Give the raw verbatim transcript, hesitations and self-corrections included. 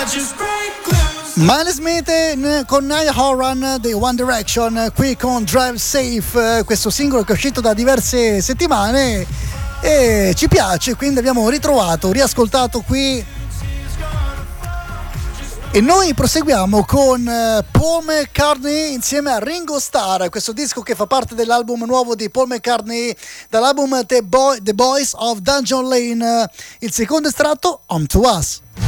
Miles Smith con Niall Horan dei One Direction, qui con Drive Safe, questo singolo che è uscito da diverse settimane e ci piace, quindi abbiamo ritrovato, riascoltato qui. E noi proseguiamo con Paul McCartney insieme a Ringo Starr, questo disco che fa parte dell'album nuovo di Paul McCartney, dall'album The, Boy, The Boys of Dungeon Lane, il secondo estratto, Home to Us.